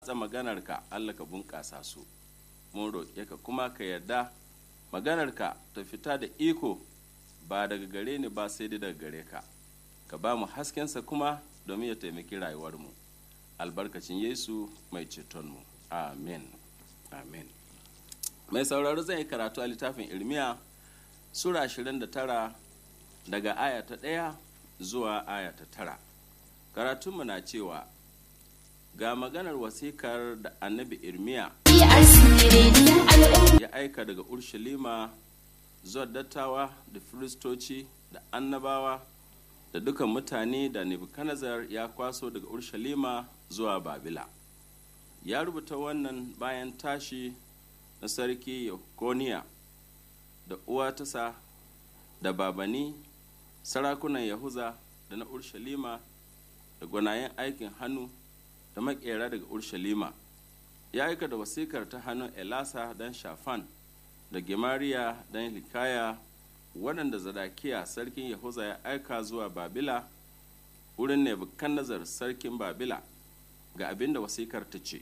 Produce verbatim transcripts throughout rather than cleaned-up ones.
watsa maganarka Allah ka bunƙasa su. Mun roƙe ka kuma ka yarda maganarka ta fita da iko ba daga gare ni ba sai dai daga gare ka. Ka ba mu haskensa kuma domin ya taimaki rayuwarmu. Albarkacin Yesu mai cetonmu. Amen. Amen. Mai sauraro zai yi karatu a littafin Irmiya Sura ashirin da tara daga aya ta ɗaya zuwa aya ta tara. Karatunmu na cewa, ga maganar wasikar da annabi Irmiya ya aika daga Urshalima zuwa dattawa da firistoci da annabawa da dukan mutane da Nebukadnezzar ya kwaso daga Urshalima zuwa Babila. Ya rubuta wannan bayan tashi na sarki Yekoniya da uwatasa da babani, sarakunan Yahuza da na Urshalima da gwanayen aikin hannu da makera daga Urshalima. Ya aika da wasikar ta hannun Elasa dan Shafan da Gemariya dan Hilkaya, waɗanda Zadakiya sarkin Yahuza ya aika zuwa Babila wurin Nebukadnezzar sarkin Babila. Ga abin da wasikar ta ce,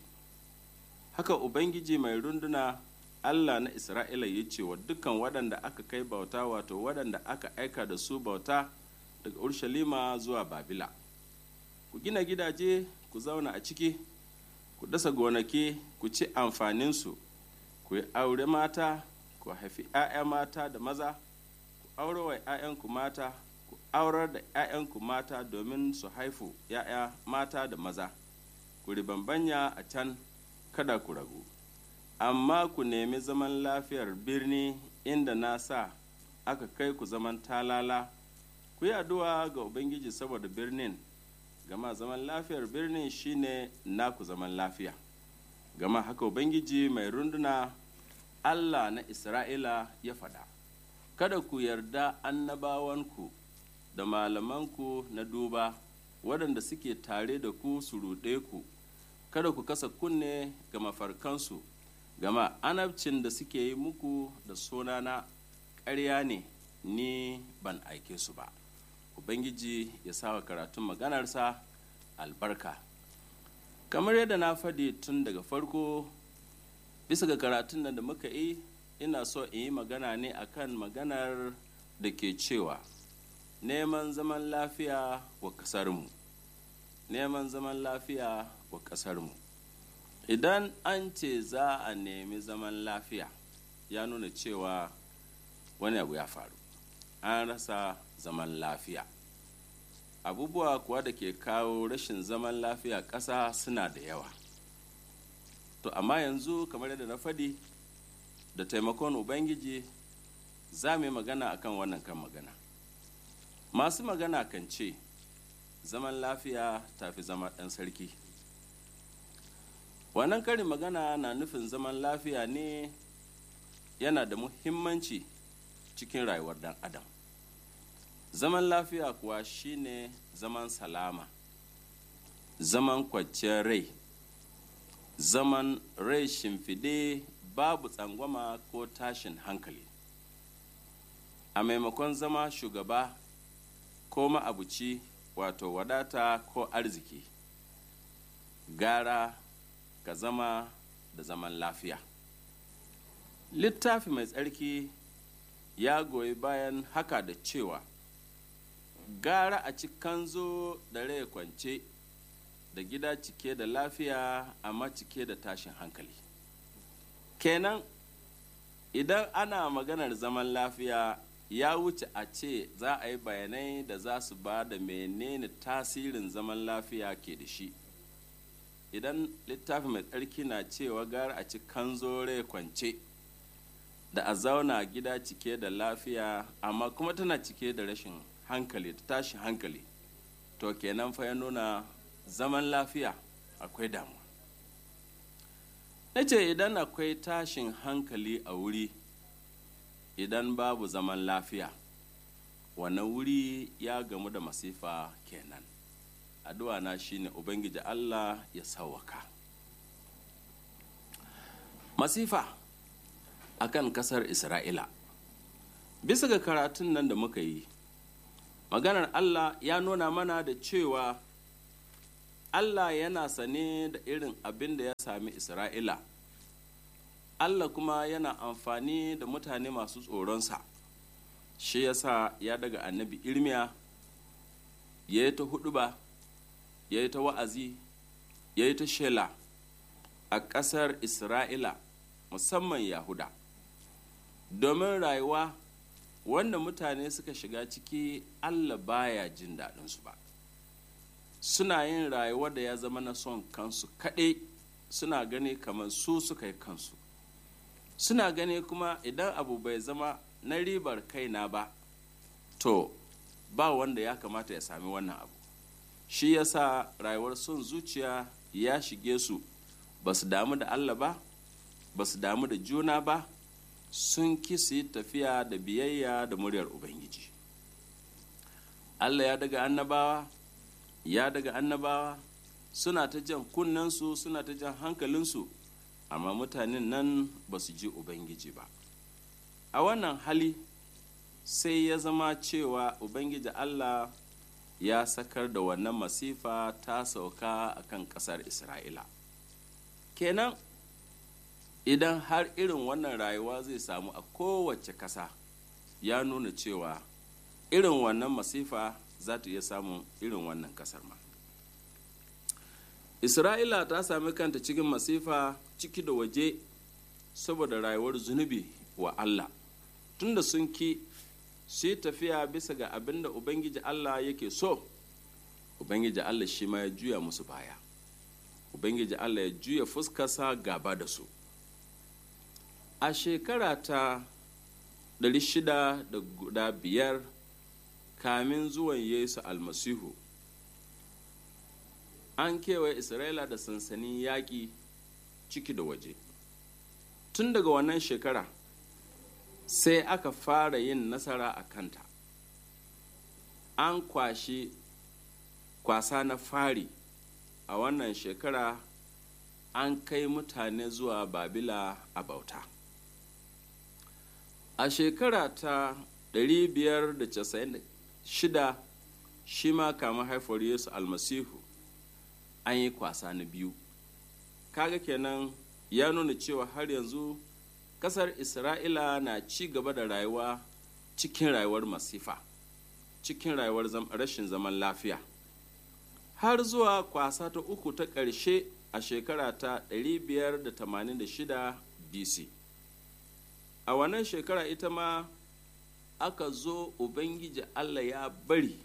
haka Ubangiji mai runduna Allah na Isra'ila ya ce wa dukkan waɗanda aka kai bauta, wato waɗanda aka aika da su bauta daga Urshalima zuwa Babila. Ku gina gidaje, ku zauna a ciki, ku dasa gonaki, ku ci amfaninsu, ku yi aure mata, ku haifi ‘ya'ya mata da maza, ku aure wa ‘ya'yanku mata, ku aurar da ‘ya'yanku mata domin su haifu ‘ya'ya mata da maza, ku ribambanya a can, kada ku ragu. Amma ku nemi zaman lafiyar birni inda na sa aka kai ku zaman talala, ku yi addu'a ga Ubangiji saboda birnin, gama zaman lafiyar birnin shine naku zaman lafiya. Gama haka Ubangiji mai runduna Allah na Isra'ila ya faɗa, kada ku yarda annabawanku da malamanku na duba waɗanda suke tare da ku su ruɗe ku, kada ku kasa kunne ga mafarkansu, gama anabcin da suke yi muku da sunana ƙarya ne, ni ban aike su ba. Ubangiji ya sawa karatun maganarsa albarka. Kamar yadda na faɗi tun daga farko, bisa ga karatun nan da muka yi, ina so in yi magana ne akan maganar da ke cewa neman zaman lafiya wa ƙasarmu. Neman zaman lafiya wa ƙasarmu. Idan an ce za a nemi zaman lafiya, ya nuna cewa wani abu ya faru. An rasa zaman lafiya. Abubuwa kuwa da ke kawo rashin zaman lafiya ƙasa suna da yawa. To amma yanzu kamar yadda na faɗi, da taimakon Ubangiji za mu yi magana akan wannan kan magana. Masu magana kan ce zaman lafiya tafi zama ɗan sarki. Wannan karin magana na nufin zaman lafiya ne yana da muhimmanci cikin rayuwar ɗan adam. Zaman lafiya kuwa shine zaman salama, zaman kwanciyar rai, zaman rai shimfide babu tsangwama ko tashin hankali. A maimakon zama shugaba ko ma'abuci, wato wadata ko arziki, gara ka zama da zaman lafiya. Littafi mai tsarki ya goyi bayan haka da cewa gara a ci kanzo da rai kwance da gida cike da lafiya amma cike da tashin hankali. Kenan idan ana maganar zaman lafiya, ya wuce a ce za a yi bayanai da za su ba da menene tasirin zaman lafiya ke da shi. Idan littafi mai tsarki na cewa gara a ci kanzo rai kwance da a zauna gida cike da lafiya amma kuma tana cike da rashin hankali da tashin hankali, to kenan fa ya nuna zaman lafiya akwai damuwa. Na ce idan akwai tashin hankali a wuri, idan babu zaman lafiya, wannan wuri ya gamu da masifa kenan. Addu'a na shine Ubangiji Allah ya sauwaka. Masifa akan kasar Isra'ila. Bisa ga karatun nan da muka yi, maganar Allah ya nuna mana da cewa Allah yana sane da irin abin da ya sami Isra'ila. Allah kuma yana amfani da mutane masu tsoronsa. Shi yasa ya daga annabi Irmiya, ya yi ta huɗuba, ya yi ta wa'azi, ya yi ta shela a ƙasar Isra'ila, musamman Yahuda. Domin rayuwa wanda mutane suka shiga ciki, Allah baya jin daɗinsu ba. Suna yin rayuwa da ya zama na son kansu kaɗai, suna gani kamar su suka yi kansu. Suna gani kuma idan abu bai zama na ribar kaina ba, to ba wanda ya kamata ya sami wannan abu. Shi yasa rayuwar son zuciya ya shige su, ba su damu da Allah ba, ba su damu da juna ba, sun ki su yi tafiya da biyayya da muryar Ubangiji. Allah ya daga annabawa, ya daga annabawa, suna ta jan kunnensu, suna ta jan hankalinsu, amma mutanen nan ba su ji Ubangiji ba. A wannan hali sai ya zama cewa Ubangiji Allah ya sakar da wannan masifa ta sauka a kan ƙasar Isra'ila. Kenan idan har irin wannan rayuwa zai samu a kowace ƙasa, ya nuna cewa irin wannan masifa za ta iya samun irin wannan ƙasar ma. Isra'ila ta sami kanta cikin masifa ciki da waje saboda rayuwar zunubi wa Allah, tunda sun ki su yi tafiya bisa ga abin da Ubangiji Allah yake so. Ubangiji Allah shi ma ya juya musu baya. Ubangiji Allah ya juya fuskarsa gaba da su. A shekara ta ɗari shida da guda biyar kamin zuwan Yesu almasihu, an kewaye Isra'ila da sansanin yaƙi ciki da waje. Tun daga wannan shekara sai aka fara yin nasara a kanta. An kwashi kwasa na fari a wannan shekara, an kai mutane zuwa Babila a bauta. A shekara ta ɗari biyar da casa'in da shida shi ma kama haifar Yesu almasihu, an yi kwasa na biyu. Kaga kenan ya nuna cewa har yanzu ƙasar Isra'ila na ci gaba da rayuwa cikin rayuwar masifa, cikin rayuwar rashin zaman lafiya, har zuwa kwasa ta uku ta ƙarshe a shekara ta ɗari biyar da tamanin da shida B C. A wannan shekara ita ma aka zo Ubangiji Allah ya bari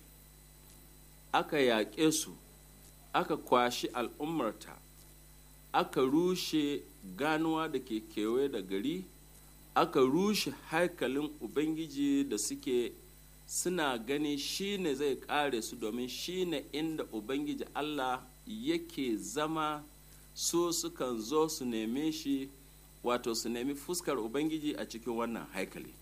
aka yaƙe su, aka kwashi al'ummarta, aka rushe ganuwa da ke kewaye da gari, aka rushe haikalin Ubangiji da suke suna gani shi ne zai kare su, domin shi ne inda Ubangiji Allah yake zama. So sukan zo su neme shi, wato su nemi fuskar Ubangiji a cikin wannan haikali.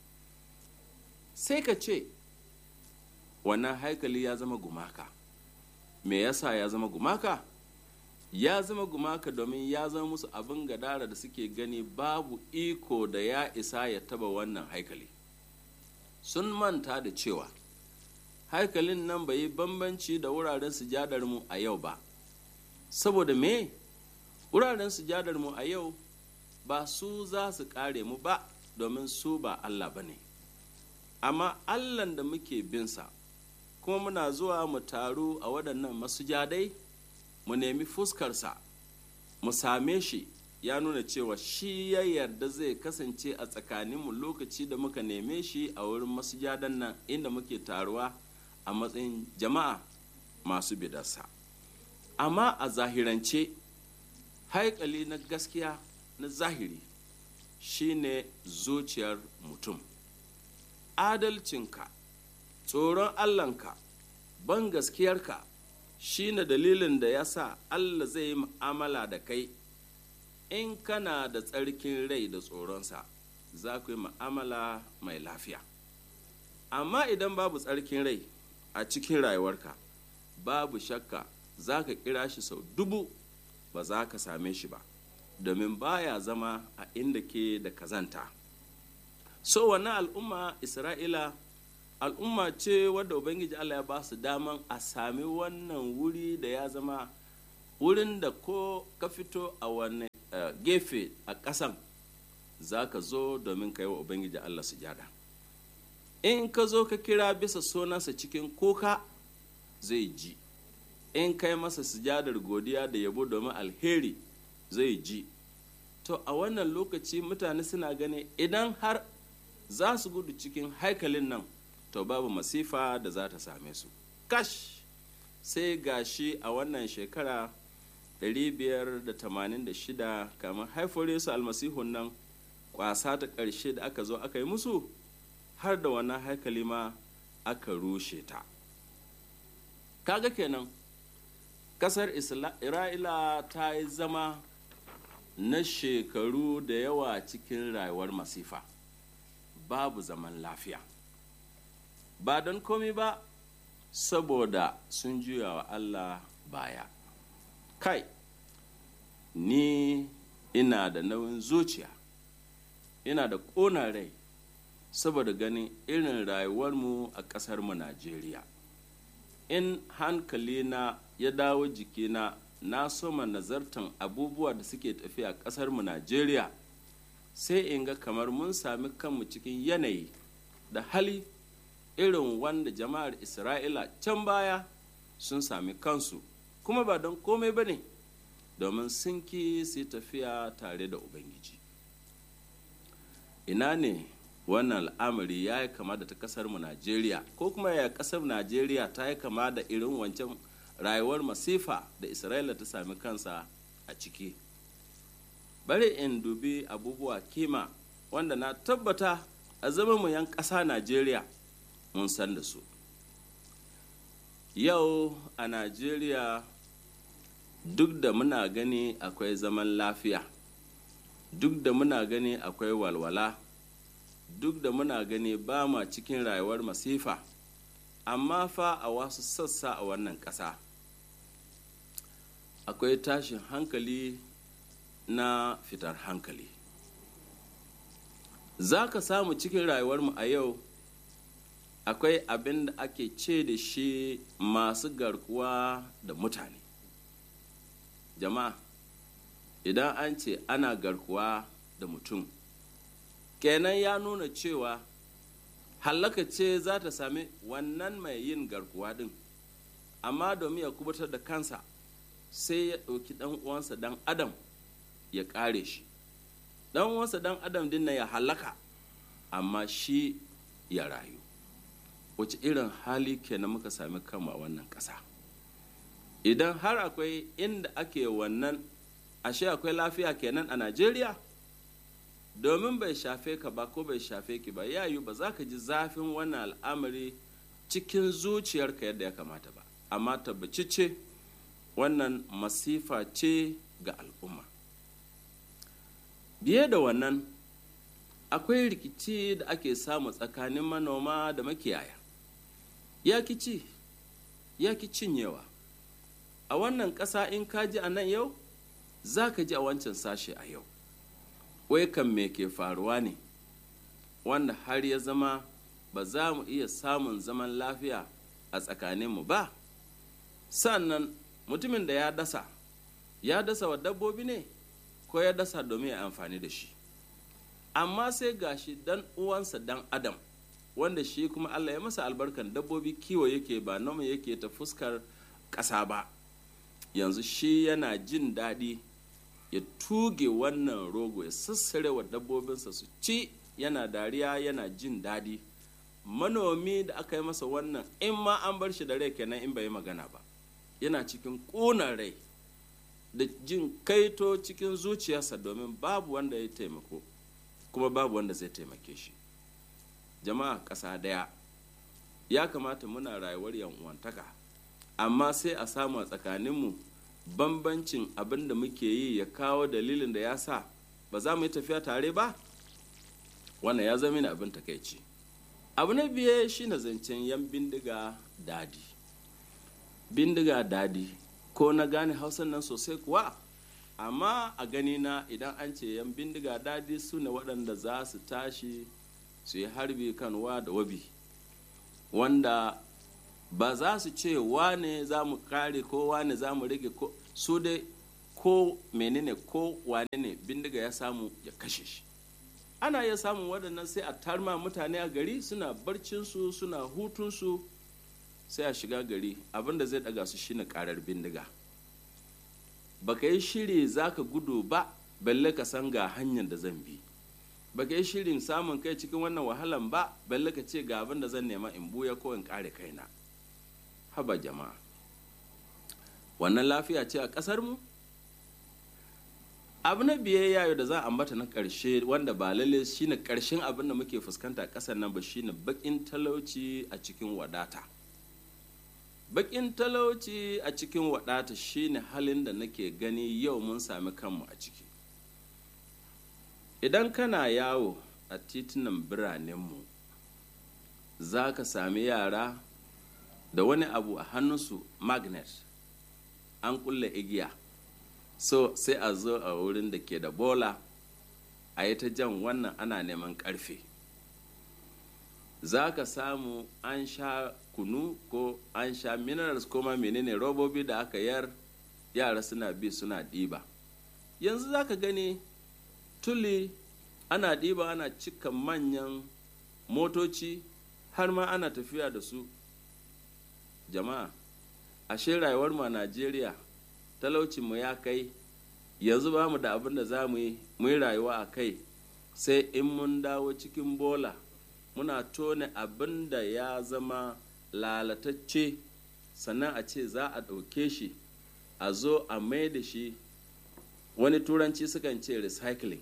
Sai ka ce wannan haikali ya zama gumaka. Me yasa ya zama gumaka? Ya zama gumaka domin ya zama musu abin gadara da suke gani babu iko da ya isa ya taba wannan haikali. Sun manta da cewa haikalin nan bai yi bambanci da wuraren sujadarmu a yau ba. Saboda me? Wuraren sujadarmu a yau ba su za su kare mu ba, domin su ba Allah ba ne. Amma Allahn da muke binsa, kuma muna zuwa mu taru a waɗannan masujadai, mu nemi fuskarsa, mu same shi, ya nuna cewa shi ya yarda zai kasance a tsakaninmu lokaci da muka neme shi a wurin masujadan nan inda muke taruwa a matsayin jama'a masu bidarsa. Amma a zahirance, haikali na gaskiya na zahiri shine zuciyar mutum. Adalcinka, tsoron Allahnka, ban gaskiyarka shine dalilin da ya sa Allah zai yi mu'amala da kai. In kana da tsarkin rai da tsoronsa, za ku yi mu'amala mai lafiya. Amma idan babu tsarkin rai a cikin rayuwarka, babu shakka za ka kira shi sau dubu, ba za ka same shi ba, domin baya zama a inda ke da kazanta. So wannan al'umma Isra'ila al'umma ce wadda Ubangiji Allah ya ba su daman a sami wannan wuri da ya zama wurin da ko ka fito a wani uh, gefe a ƙasan za ka zo domin ka yi wa Ubangiji Allah sujada. In ka zo ka kira bisa sunansa cikin kuka zai ji, in kai masa sujadar godiya da yabo domin alheri zai ji. To a wannan lokaci mutane suna gani idan har za su gudu cikin haikalin nan to babu masifa da za ta same su. Kash sai gashi a wannan shekara ɗari biyar da tamanin da shida kamar haifar Yesu almasihun nan kwasa ta ƙarshe da aka zo aka yi musu, har da wannan haikali ma aka rushe ta. Kaga kenan ƙasar Isra'ila ta yi zama na shekaru da yawa cikin rayuwar masifa, babu zaman lafiya, ba don komi ba saboda sun juya wa Allah baya. Kai, ni ina da nauyin zuciya, ina da ƙona rai saboda ganin irin rayuwarmu a ƙasarmu Najeriya. In hankalina ya dawo jikina, na soma nazartan abubuwa da suke tafiya a ƙasarmu Najeriya, sai in ga kamar mun sami kanmu cikin yanayi da hali irin wanda jama'ar Isra'ila can baya sun sami kansu, kuma ba don komai ba ne, domin sun ki su tafiya tare da Ubangiji. Ina ne wannan al'amari ya yi kama da ta ƙasarmu Najeriya, ko kuma ya ƙasar Najeriya ta yi kama da irin wancan rayuwar masifa da Isra'ila ta sami kansa a ciki. Bari in dubi abubuwa kima wanda na tabbata a zama mu yan ƙasa Najeriya mun san da su. Yau a Najeriya duk da muna gani akwai zaman lafiya, duk da muna gani akwai walwala, duk da muna gani ba ma cikin rayuwar masifa, amma fa a wasu sassa a wannan ƙasa akwai tashin hankali na fitar hankali. Za ka samu cikin rayuwarmu a yau akwai abin da ake ce da shi masu garkuwa da mutane. Jama'a, idan an ce ana garkuwa da mutum, kenan ya nuna cewa hallaka ce za ta sami wannan mai yin garkuwa din, amma domin ya kubutar da kansa sai ya ɗauki ɗan uwansa dan adam ya ƙare shi. Ɗan uwansa dan adam din na ya hallaka, amma shi ya rayu. Wace irin hali kenan muka sami kanmu a wannan ƙasa? Idan har akwai inda ake wannan, ashe akwai lafiya kenan a Najeriya? Domin bai shafe ka ba ko bai shafe ki ba, yayu ba za ka ji zafin wannan al'amari cikin zuciyarka yadda ya kamata ba, amma tabbaci ce wannan masifa ce ga al'umma. Biye da wannan akwai rikici da ake samu tsakanin manoma da makiyaya. Ya ki ci, ya ki cinyewa. A wannan ƙasa in ka ji a nan yau, za ka ji a wancan sashe a yau. Wai kan me ke faruwa ne, wanda har ya zama ba za mu iya samun zaman lafiya a tsakaninmu ba? Sannan mutumin da ya dasa, ya dasa wa dabbobi ne ko ya dasa domin ya amfani da shi? Amma sai gashi dan uwansa dan adam, wanda shi kuma Allah ya masa albarkan dabbobi kiwo yake, ba noma yake ta fuskar ƙasa ba. Yanzu shi yana jin daɗi ya tuge wannan rogo, ya sassare wa dabbobinsa su ci, yana dariya, yana jin daɗi. Manomi da aka yi masa wannan, in ma an bar shi da rai kenan in bai yi magana ba, yana cikin ƙunar rai da jin kaito cikin zuciyarsa, domin babu wanda ya taimako kuma babu wanda zai taimake shi. Jama'a, ƙasa daya ya kamata muna rayuwar yan uwantaka, amma sai a samu a tsakaninmu bambancin abin da muke yi ya kawo dalilin da ya sa ba za mu yi tafiya tare ba. Wannan ya zama ni abin takaici. Abu na biye shi na zancen yan bindiga dadi. Bindiga dadi, ko na gane hausan nan sosai kuwa? Amma a gani na, idan an ce yan bindiga dadi su ne waɗanda za su tashi su yi harbi kan wa da wabi, wanda ba za su ce wane za mu kare ko wane za mu rage ko su dai ko menene ko wane ne bindiga ya samu ya kashe shi. Ana iya samun waɗannan sai a tarma mutane a gari suna barcinsu suna hutunsu sai a shiga gari abinda zai ɗaga su shine ƙarar bindiga. Baka yi shiri za ka gudu ba balle ka san ga hanyar da zan bi. Baka yi shirin samun kai cikin wannan wahalan ba balle ka ce ga abin da zan nema in buya ko in kare kaina. Haba jama'a, wannan lafiya ce a ƙasar mu? Abu na biyayya da za a ambata na ƙarshe wanda ba lalle shine ƙarshen abin da muke fuskanta a ƙasar nan ba shine baƙin talauci a cikin wadata. Baƙin talauci a cikin wadata shine halin da nake gani yau mun sami kanmu a ciki. Idan kana yawo a titunan biranenmu za ka sami yara da wani abu a hannunsu magnet an kulle igiya, so sai a zo a wurin da ke da bola a yi ta jan wannan ana neman ƙarfe. Za ka samu an sha kunu ko an sha minerals ko ma menene robobi da aka yar yara suna bi suna ɗiba. Yanzu za ka gani tuli ana ɗiba ana cika manyan motoci har ma ana tafiya da su. Jama'a, ashe rayuwar mu a Najeriya talaucinmu ya kai yanzu ba mu da abin da za mu yi mu yi rayuwa a kai sai in mun dawo cikin bola muna tone abin da ya zama lalatacce sannan a ce za a ɗauke shi a zo a mai da shi, wani turanci sukan ce recycling,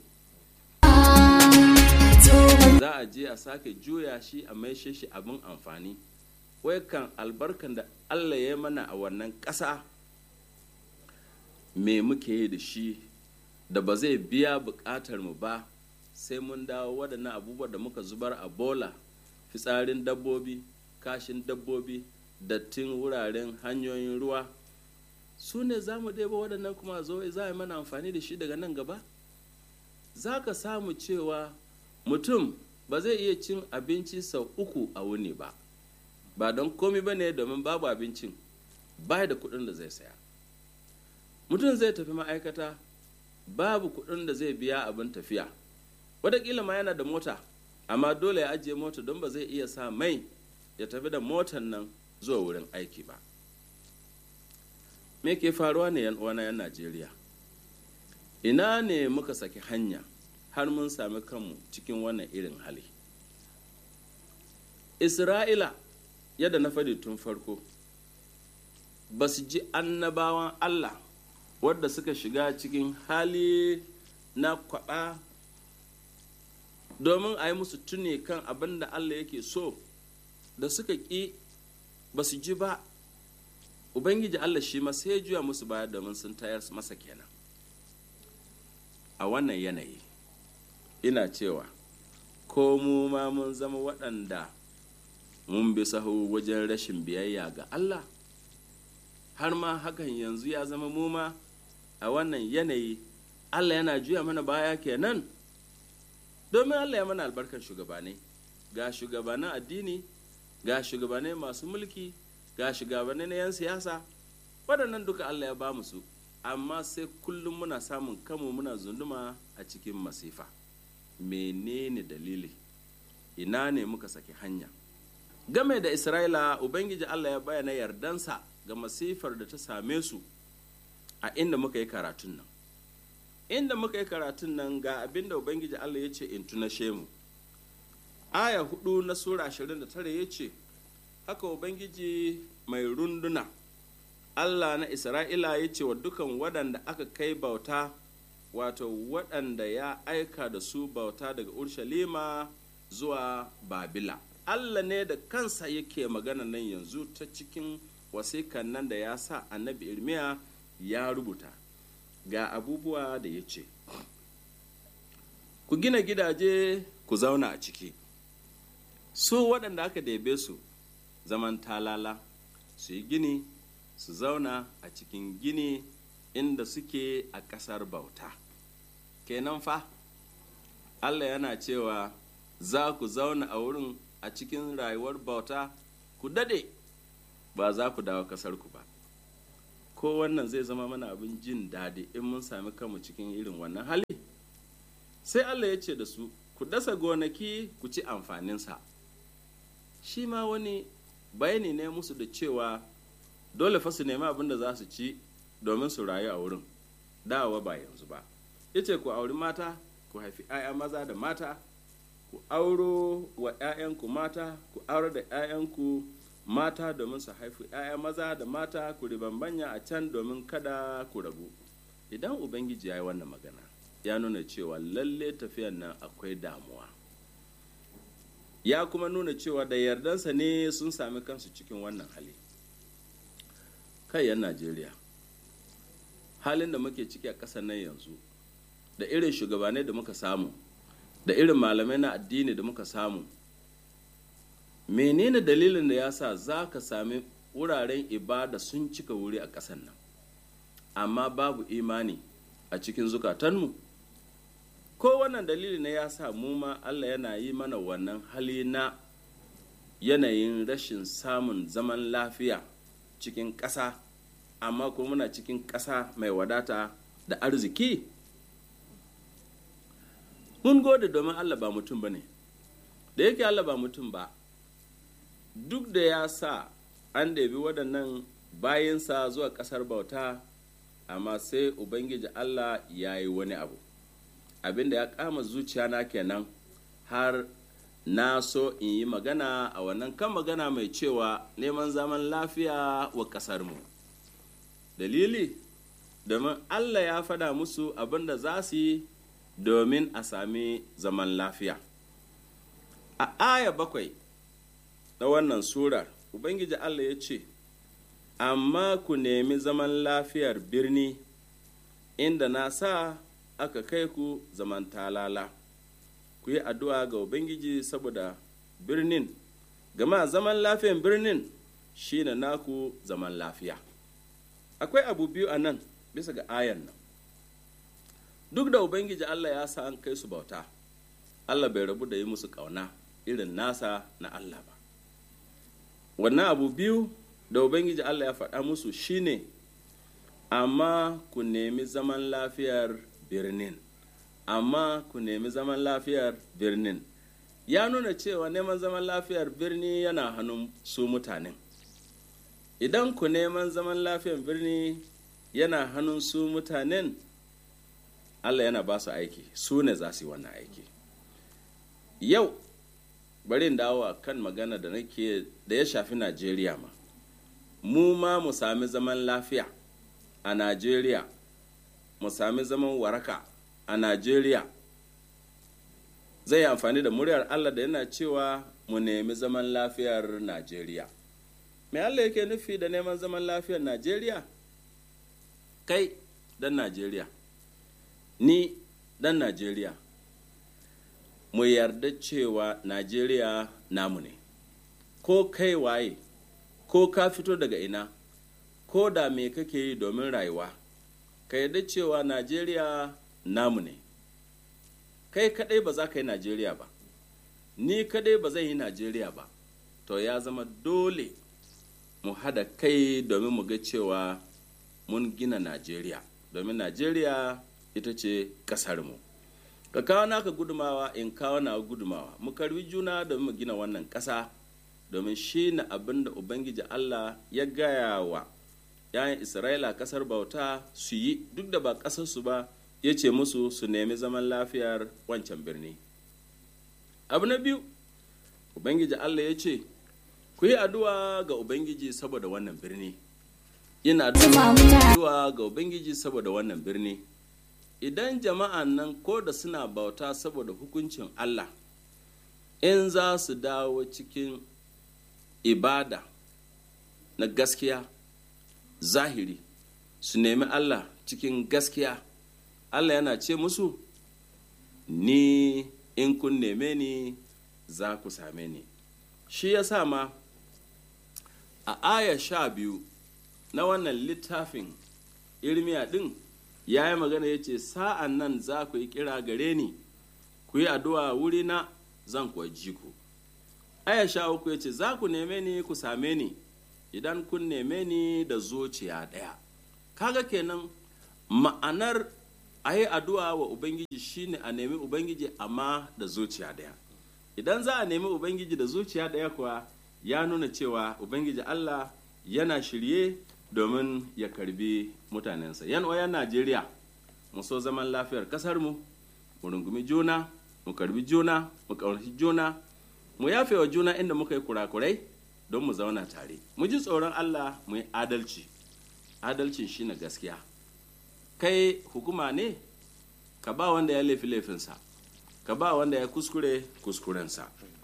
za a je a sake juya shi a maishe shi abin amfani. Wai kan albarkan da Allah ya mana a wannan ƙasa me muke yi da shi da ba zai biya buƙatar mu ba sai mun dawo waɗannan abubuwa da muka zubar a bola, fitsarin dabbobi, kashin dabbobi, dattin wuraren hanyoyin ruwa, su ne za mu ɗeba waɗannan kuma zo za a yi mana amfani da shi daga nan gaba. Za ka samu cewa mutum ba zai iya cin abinci sau uku a wuni ba, ba don komi ba ne domin babu abincin, ba da kuɗin da zai saya. Mutum zai tafi ma'aikata babu kuɗin da zai biya abin tafiya, wataƙila ma yana da mota amma dole ya ajiye mota don ba zai iya sa mai ya tafi da motar nan zuwa wurin aiki ba. Me ke faruwa ne yan uwana yan Najeriya? Ina ne muka saki hanya har mun sami kanmu cikin wannan irin hali? Isra'ila, yadda na faɗi tun farko, ba su ji annabawan Allah wadda suka shiga cikin hali na kwaɓa domin a yi musu tuni kan abin da Allah yake so, da suka ƙi ba su ji ba. Ubangiji Allah shi ma sai ya juya musu baya domin sun tayar masa kenan. A wannan yanayi ina cewa ko mu ma mun zama waɗanda mun bi sahu wajen rashin biyayya ga Allah, har ma hakan yanzu ya zama mu ma a wannan yanayi Allah yana juya mana baya kenan. Domin Allah ya mana albarkar shugabanai, ga shugabannin addini, ga shugabanai masu mulki, ga shugabanai na 'yan siyasa, waɗannan duka Allah ya ba mu su, amma sai kullum muna samun kanmu muna zunduma a cikin masifa. Menene dalili? Ina ne muka saki hanya? Game da Isra'ila, Ubangiji Allah ya bayyana yardansa ga masifar da ta same su a inda muka yi karatun nan. Inda muka yi karatun nan ga abin da Ubangiji Allah ya ce in tunashe mu. Aya hudu na Sura ashirin da tara ya ce, haka Ubangiji mai runduna, Allah na Isra'ila ya ce wa dukan waɗanda aka kai bauta, wato waɗanda ya aika da su bauta daga Urshalima zuwa Babila. Allah ne da kansa yake magana nan yanzu ta cikin wasikan nan da ya sa annabi Irmiya ya rubuta. Ga abubuwa da ya ce, ku gina gidaje ku zauna a ciki, su waɗanda aka debe su zaman talala su yi gini su zauna a cikin gini inda suke a ƙasar bauta. Kenan fa Allah yana cewa za ku zauna a wurin a cikin rayuwar bauta ku dade, ba za ku dawo ƙasarku ba. ko wannan zai zama mana abin jin daɗi in mun sami kanmu cikin irin wannan hali? Sai Allah ya ce da su, ku dasa gonaki ku ci amfaninsa. Shi ma wani bayani ne musu da cewa dole fa su nemi abin da za su ci domin su rayu a wurin, dawa ba yanzu ba. Ya ce ku auri mata, ku haifi ‘ya'ya maza da mata, ku auro wa ‘ya'yanku mata, ku aure da ‘ya'yanku mata domin su haifi ‘ya'ya maza da mata, ku ribambanya a can domin kada ku rabu. Idan Ubangiji ya yi wannan magana, ya nuna cewa lalle tafiyan nan akwai damuwa. Ya kuma nuna cewa da yardansa ne sun sami kansu cikin wannan hali. Kai yan Najeriya, halin da muke ciki a ƙasar nan yanzu, da irin shugabanai da muka samu, da irin malamai na addini da muka samu, menene dalilin da ya sa za ka sami wuraren ibada sun cika wuri a ƙasar nan, amma babu imani a cikin zukatanmu? Ko wannan dalili ne ya sa mu ma Allah yana yi mana wannan hali na yanayin rashin samun zaman lafiya cikin ƙasa, amma kuma muna cikin ƙasa mai wadata da arziki? Mun gode domin Allah ba mutum ba ne, da yake Allah ba mutum ba, duk da ya sa an ɗabi waɗannan bayinsa zuwa ƙasar bauta, amma sai Ubangiji Allah ya yi wani abu. Abin da ya kama zuciya na kenan har na so in yi magana a wannan kan magana mai cewa neman zaman lafiya wa ƙasarmu. Dalili, domin Allah ya faɗa musu abin da za su yi domin a sami zaman lafiya. A aya bakwai na wannan surar, Ubangiji Allah ya ce, amma ku nemi zaman lafiyar birni inda na sa aka kai ku zaman talala. Ku yi addu'a ga Ubangiji saboda birnin, gama zaman lafiyan birnin shi ne naku zaman lafiya. Akwai abu biyu a nan bisa ga ayan nan. Duk da Ubangiji Allah ya sa an kai su bauta, Allah bai rabu da yi musu ƙauna irin nasa na Allah ba. Wannan abu biyu da Ubangiji Allah ya faɗa musu shine, amma ku nemi zaman lafiyar birnin, amma ku nemi zaman lafiyar birnin. Ya nuna cewa neman zaman lafiyar birni yana hannun su mutanen. Idan ku neman zaman lafiyar birni yana hannun su mutanen, Allah yana ba su aiki, su ne za su yi wannan aiki. Yau, bari in dawo a kan magana da nake da ya shafi Najeriya ma. Mu ma mu sami zaman lafiya a Najeriya, mu sami zaman waraka a Najeriya. Zai yi amfani da muryar Allah da yana cewa mu nemi zaman lafiyar Najeriya. Me Allah yake nufi da neman zaman lafiyar Najeriya? Kai dan Najeriya, ni dan Najeriya, mu yarda cewa Najeriya namu ne. Ko kai waye, ko ka fito daga ina, ko da me kake yi domin rayuwa, ka yarda cewa Najeriya namu ne. Kai kadai ba za ka yi Najeriya ba, ni kadai ba zan yi Najeriya ba. To ya zama dole mu hada kai domin mu ga cewa mun gina Najeriya, domin Najeriya ita ce ƙasarmu. Ka kawo naka gudumawa, in kawo na gudumawa, mu karbi juna domin mu gina wannan ƙasa, domin shi na abin da Ubangiji Allah ya gaya wa ‘ya'yan Isra'ila ƙasar bauta su yi, duk da ba ƙasarsu ba, ya ce musu su nemi zaman lafiyar wancan birni. Abu na biyu, Ubangiji Allah ya ce, ku yi addu'a ga Ubangiji saboda wannan birni. Yin addu'a ga Ubangiji saboda wannan birni. Idan jama'an nan ko da suna bauta saboda hukuncin Allah, in za su dawo cikin ibada na gaskiya, zahiri, su nemi Allah cikin gaskiya, Allah yana ce musu, ni in kun neme ni za ku same ni. Shi ya sa ma a aya sha biyu na wannan littafin Irmiya ɗin ya yi magana ya ce, sa'an nan za ku yi kira gare ni, ku yi addu'a wurina, zan kuwa ji ku. Aya sha uku ya ce, za ku neme ni ku same ni, idan kun neme ni da zuciya ɗaya. kaga kenan ma'anar a yi addu'a wa Ubangiji shine a nemi Ubangiji amma da zuciya daya. Idan za a nemi Ubangiji da zuciya daya kuwa ya nuna cewa Ubangiji Allah yana shirye domin ya karbi mutanensa. Yan oyan Najeriya mu so zaman lafiyar kasarmu, mu rungumi juna, mu karbi juna, mu ƙaunaci juna, mu yafe wa juna inda muka yi kurakurai don mu zauna tare. Mu ji tsoron Allah mu yi adalci. Adalcin shi na gaskiya. Kai hukuma ne, ka ba wanda ya laifi laifinsa, ka ba wanda ya kuskure kuskurensa.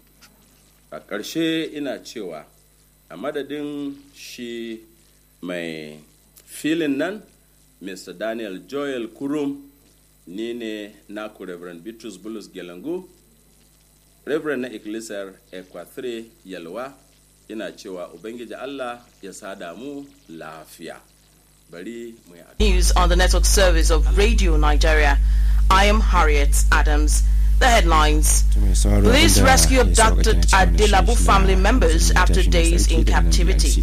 A ƙarshe ina cewa a madadin shi mai filin nan, Mister Daniel Joel Kurum, ni ne naku Reverend Bitrus Bulus Gelangu, Reverend na Ikkilisiyar Ekwa three Yalwa, ina cewa Ubangiji Allah ya sada mu lafiya. News on the network service of Radio Nigeria. I am Harriet Adams. The headlines. Police rescue abducted Adelabu family members after days in captivity.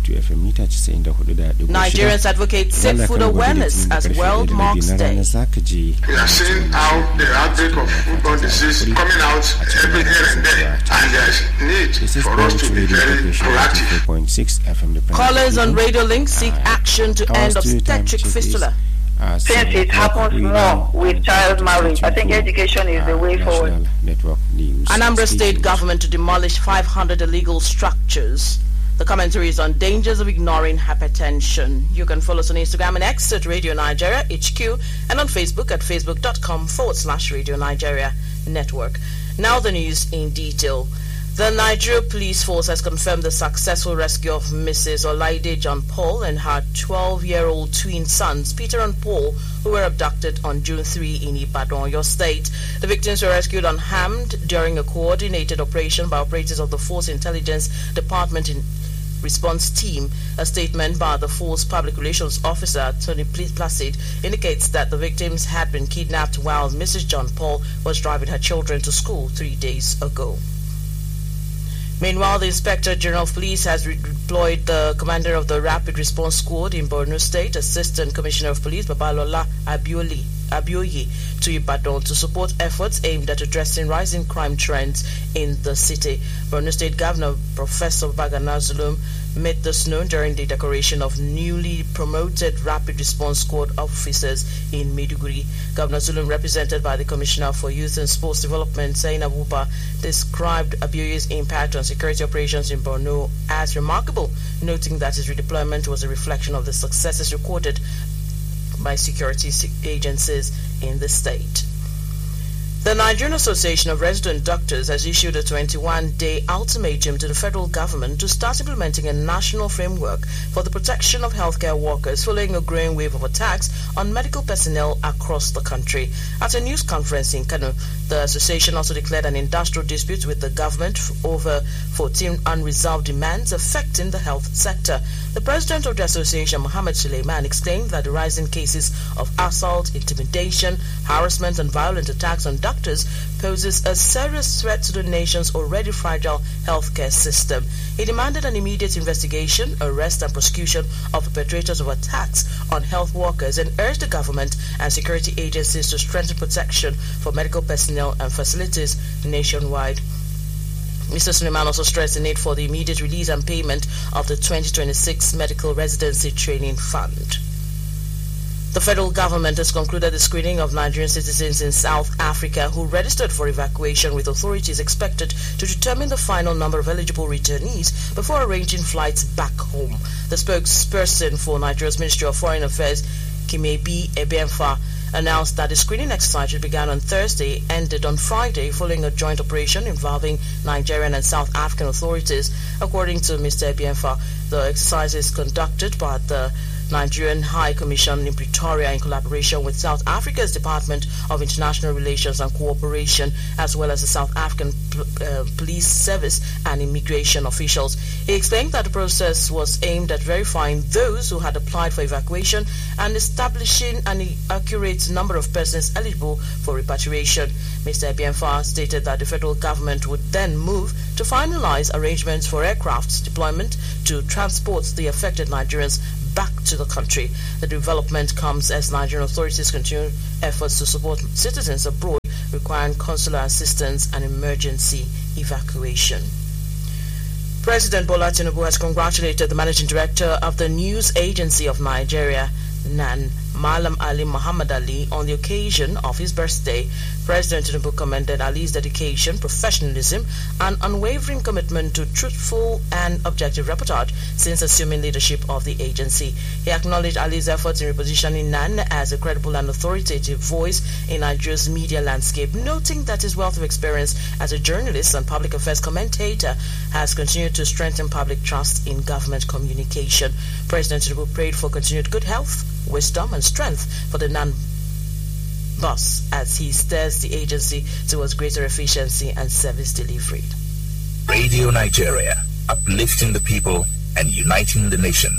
Nigerians advocate safe food awareness as World Marks Day. We are seeing how the outbreak of foodborne disease coming out every here and there, and there's need for us to be very proactive. Callers on Radio Link seek action to end obstetric fistula. Uh, Since it happens more with child marriage, I think education is the way forward. Anambra State government to demolish five hundred illegal structures. The commentary is on dangers of ignoring hypertension. You can follow us on Instagram and X at Radio Nigeria H Q and on Facebook at facebook.com forward slash Radio Nigeria Network. Now the news in detail. The Nigeria Police Force has confirmed the successful rescue of Missus Olaide John Paul and her twelve-year-old twin sons, Peter and Paul, who were abducted on June third in Ibadan, Oyo State. The victims were rescued unharmed during a coordinated operation by operators of the Force Intelligence Department in response team. A statement by the Force Public Relations Officer, Tony Placid, indicates that the victims had been kidnapped while Missus John Paul was driving her children to school three days ago. Meanwhile, the Inspector General of Police has deployed the commander of the Rapid Response Squad in Borno State, Assistant Commissioner of Police Babalola Abioli, Abioye, to Ibadan to support efforts aimed at addressing rising crime trends in the city. Borno State Governor Professor Bagana Zulum made this known during the decoration of newly promoted Rapid Response Squad officers in Maiduguri. Governor Zulum, represented by the Commissioner for Youth and Sports Development, Zainab Abuba, described Abioye's impact on security operations in Borno as remarkable, noting that his redeployment was a reflection of the successes recorded by security agencies in the state. The Nigerian Association of Resident Doctors has issued a twenty-one day ultimatum to the federal government to start implementing a national framework for the protection of healthcare workers following a growing wave of attacks on medical personnel across the country. At a news conference in Kano, the association also declared an industrial dispute with the government over fourteen unresolved demands affecting the health sector. The president of the association, Mohammed Suleiman, exclaimed that the rising cases of assault, intimidation, harassment, and violent attacks on doctors poses a serious threat to the nation's already fragile healthcare system. He demanded an immediate investigation, arrest, and prosecution of perpetrators of attacks on health workers and urged the government and security agencies to strengthen protection for medical personnel and facilities nationwide. Mister Suleiman also stressed the need for the immediate release and payment of the twenty twenty-six Medical Residency Training Fund. The federal government has concluded the screening of Nigerian citizens in South Africa who registered for evacuation, with authorities expected to determine the final number of eligible returnees before arranging flights back home. The spokesperson for Nigeria's Ministry of Foreign Affairs, Kimebi Ebenfa, announced that the screening exercise, which began on Thursday, ended on Friday following a joint operation involving Nigerian and South African authorities. According to Mister Ebenfa, the exercise is conducted by the Nigerian High Commission in Pretoria in collaboration with South Africa's Department of International Relations and Cooperation, as well as the South African uh, Police Service and immigration officials. He explained that the process was aimed at verifying those who had applied for evacuation and establishing an accurate number of persons eligible for repatriation. Mister Ebenfa stated that the federal government would then move to finalize arrangements for aircraft deployment to transport the affected Nigerians back to the country. The development comes as Nigerian authorities continue efforts to support citizens abroad requiring consular assistance and emergency evacuation. President Bola Tinubu has congratulated the managing director of the News Agency of Nigeria, N A N, Malam Ali Muhammad Ali, on the occasion of his birthday. President Tinubu commended Ali's dedication, professionalism, and unwavering commitment to truthful and objective reportage since assuming leadership of the agency. He acknowledged Ali's efforts in repositioning N A N as a credible and authoritative voice in Nigeria's media landscape, noting that his wealth of experience as a journalist and public affairs commentator has continued to strengthen public trust in government communication. President Tinubu prayed for continued good health, wisdom, and strength for the N A N boss as he steers the agency towards greater efficiency and service delivery. Radio Nigeria, uplifting the people and uniting the nation.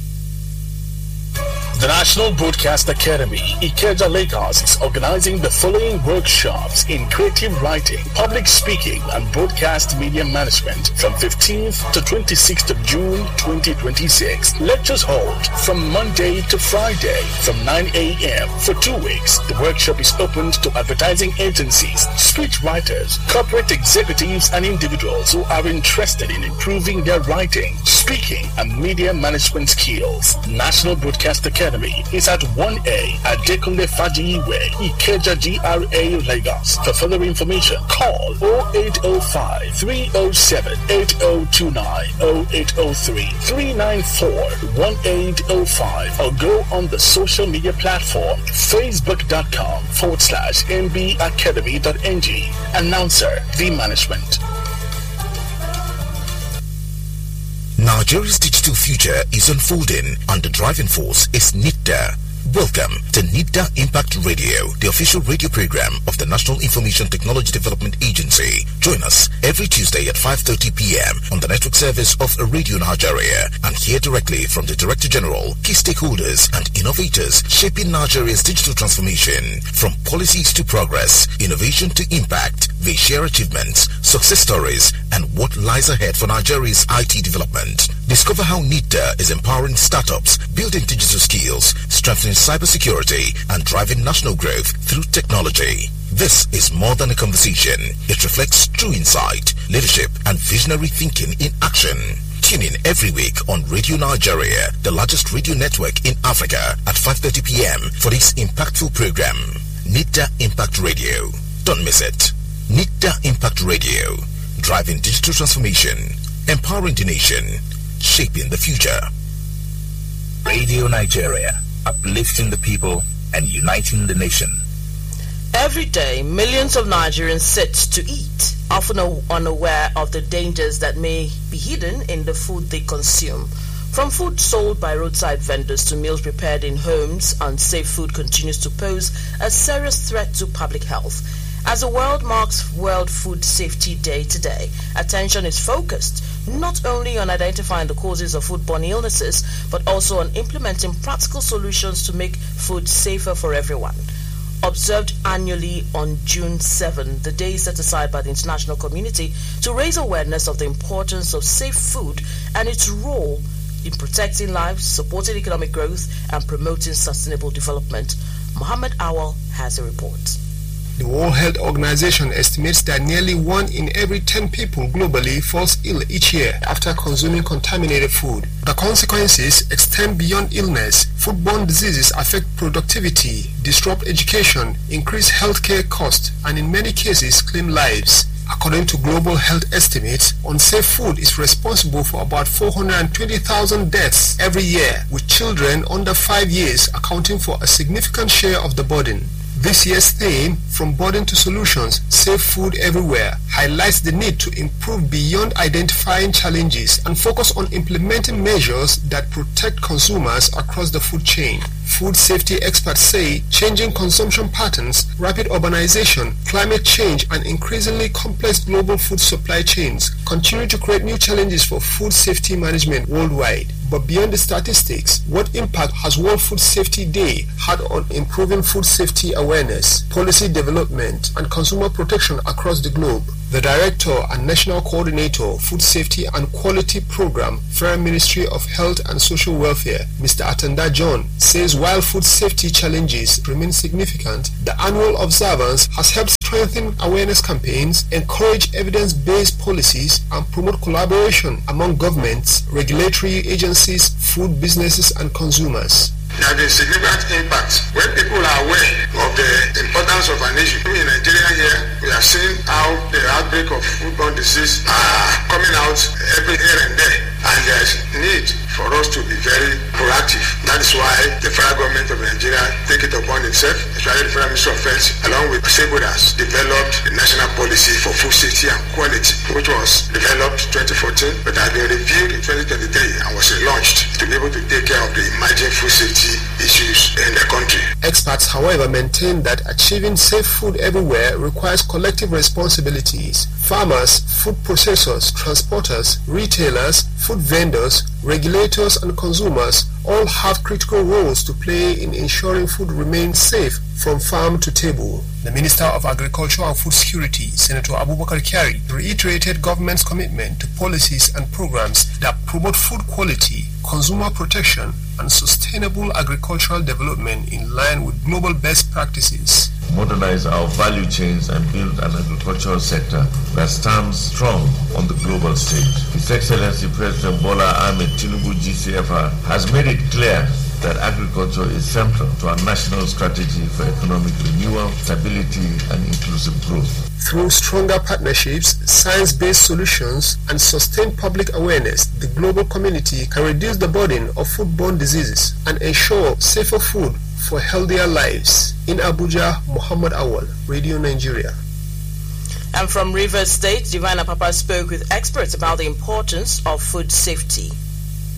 The National Broadcast Academy, Ikeja, Lagos, is organizing the following workshops in creative writing, public speaking, and broadcast media management from fifteenth to twenty-sixth of June twenty twenty-six. Lectures hold from Monday to Friday from nine a m for two weeks. The workshop is opened to advertising agencies, speech writers, corporate executives, and individuals who are interested in improving their writing, speaking, and media management skills. National Broadcast Academy is at one A Adekunle Fajiyi Way, Ikeja, G R A, Lagos. For further information, call oh eight oh five, three oh seven, eight oh two nine, oh eight oh three, three nine four, one eight oh five, or go on the social media platform facebook.com forward slash mbacademy.ng. Announcer, the management. Nigeria's digital future is unfolding, and the driving force is NITDA. Welcome to NITDA Impact Radio, the official radio program of the National Information Technology Development Agency. Join us every Tuesday at five thirty p m on the network service of Radio Nigeria and hear directly from the Director General, key stakeholders, and innovators shaping Nigeria's digital transformation. From policies to progress, innovation to impact, they share achievements, success stories, and what lies ahead for Nigeria's I T development. Discover how NITDA is empowering startups, building digital skills, strengthening cybersecurity, and driving national growth through technology. This is more than a conversation. It reflects true insight, leadership, and visionary thinking in action. Tune in every week on Radio Nigeria, the largest radio network in Africa, at five thirty p m for this impactful program. NITDA Impact Radio. Don't miss it. NITDA Impact Radio. Driving digital transformation, empowering the nation, shaping the future. Radio Nigeria, uplifting the people and uniting the nation. Every day, millions of Nigerians sit to eat, often unaware of the dangers that may be hidden in the food they consume. From food sold by roadside vendors to meals prepared in homes, unsafe food continues to pose a serious threat to public health. As the world marks World Food Safety Day today, attention is focused not only on identifying the causes of foodborne illnesses, but also on implementing practical solutions to make food safer for everyone. Observed annually on June seventh, the day set aside by the international community to raise awareness of the importance of safe food and its role in protecting lives, supporting economic growth, and promoting sustainable development. Mohammed Awal has a report. The World Health Organization estimates that nearly one in every ten people globally falls ill each year after consuming contaminated food. The consequences extend beyond illness. Foodborne diseases affect productivity, disrupt education, increase healthcare costs, and in many cases claim lives. According to global health estimates, unsafe food is responsible for about four hundred twenty thousand deaths every year, with children under five years accounting for a significant share of the burden. This year's theme, From Burden to Solutions, Safe Food Everywhere, highlights the need to improve beyond identifying challenges and focus on implementing measures that protect consumers across the food chain. Food safety experts say changing consumption patterns, rapid urbanization, climate change, and increasingly complex global food supply chains continue to create new challenges for food safety management worldwide. But beyond the statistics, what impact has World Food Safety Day had on improving food safety awareness, policy development, and consumer protection across the globe? The Director and National Coordinator, Food Safety and Quality Program, Federal Ministry of Health and Social Welfare, Mister Atanda John, says while food safety challenges remain significant, the annual observance has helped strengthen awareness campaigns, encourage evidence-based policies, and promote collaboration among governments, regulatory agencies, food businesses, and consumers. There has been significant impact when people are aware of the importance of an issue. In Nigeria here, we have seen how the outbreak of foodborne disease are coming out every here and there, and there is need for us to be very proactive. That is why the federal government of Nigeria take it upon itself, especially the Federal Ministry of Health, along with stakeholders, developed the national policy for food safety and quality, which was developed in twenty fourteen, but has been reviewed in twenty twenty-three and was relaunched to be able to take care of the emerging food safety issues in the country. Experts, however, maintain that achieving safe food everywhere requires collective responsibilities. Farmers, food processors, transporters, retailers, food vendors, regulators, and consumers all have critical roles to play in ensuring food remains safe from farm to table. The Minister of Agriculture and Food Security, Senator Abubakar Kyari, reiterated government's commitment to policies and programs that promote food quality, consumer protection, and sustainable agricultural development in line with global best practices. Modernize our value chains and build an agricultural sector that stands strong on the global stage. His Excellency President Bola Ahmed Tinubu G C F R has made it clear that agriculture is central to our national strategy for economic renewal, stability, and inclusive growth. Through stronger partnerships, science-based solutions, and sustained public awareness, the global community can reduce the burden of foodborne diseases and ensure safer food for healthier lives. In Abuja, Muhammad Awal, Radio Nigeria. And from Rivers State, Divine Apapa spoke with experts about the importance of food safety.